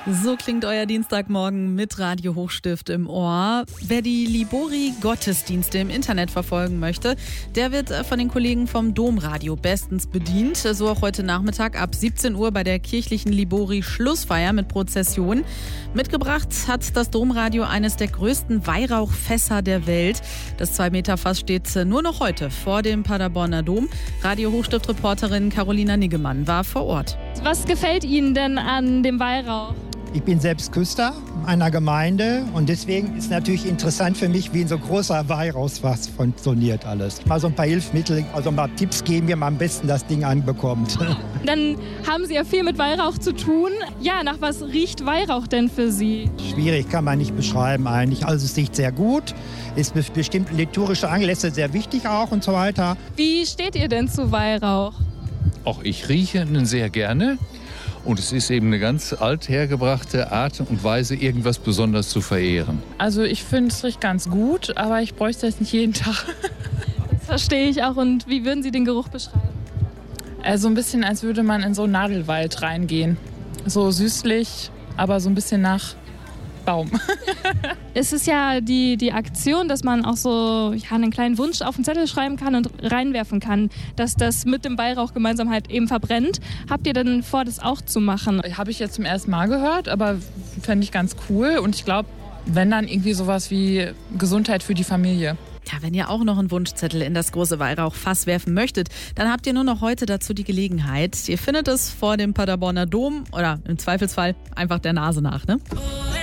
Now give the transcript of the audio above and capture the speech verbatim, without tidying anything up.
So klingt euer Dienstagmorgen mit Radio Hochstift im Ohr. Wer die Libori-Gottesdienste im Internet verfolgen möchte, der wird von den Kollegen vom Domradio bestens bedient. So auch heute Nachmittag ab siebzehn Uhr bei der kirchlichen Libori-Schlussfeier mit Prozession. Mitgebracht hat das Domradio eines der größten Weihrauchfässer der Welt. Das zwei Meter Fass steht nur noch heute vor dem Paderborner Dom. Radio Hochstift-Reporterin Carolina Niggemann war vor Ort. Was gefällt Ihnen denn an dem Weihrauch? Ich bin selbst Küster einer Gemeinde und deswegen ist natürlich interessant für mich, wie ein so großer Weihrauchsfass funktioniert alles. Mal so ein paar Hilfsmittel, also ein paar Tipps geben, wie man am besten das Ding anbekommt. Dann haben Sie ja viel mit Weihrauch zu tun. Ja, nach was riecht Weihrauch denn für Sie? Schwierig kann man nicht beschreiben eigentlich. Also es riecht sehr gut, ist bestimmt liturgische Anlässe sehr wichtig auch und so weiter. Wie steht ihr denn zu Weihrauch? Auch ich rieche ihn sehr gerne. Und es ist eben eine ganz althergebrachte Art und Weise, irgendwas besonders zu verehren. Also ich finde, es riecht ganz gut, aber ich bräuchte es nicht jeden Tag. Das verstehe ich auch. Und wie würden Sie den Geruch beschreiben? Also ein bisschen, als würde man in so einen Nadelwald reingehen. So süßlich, aber so ein bisschen nach Baum. Es ist ja die, die Aktion, dass man auch so ja, einen kleinen Wunsch auf den Zettel schreiben kann und reinwerfen kann, dass das mit dem Weihrauch gemeinsam halt eben verbrennt. Habt ihr denn vor, das auch zu machen? Habe ich jetzt zum ersten Mal gehört, aber fände ich ganz cool. Und ich glaube, wenn dann irgendwie sowas wie Gesundheit für die Familie. Ja, wenn ihr auch noch einen Wunschzettel in das große Weihrauchfass werfen möchtet, dann habt ihr nur noch heute dazu die Gelegenheit. Ihr findet es vor dem Paderborner Dom oder im Zweifelsfall einfach der Nase nach, ne?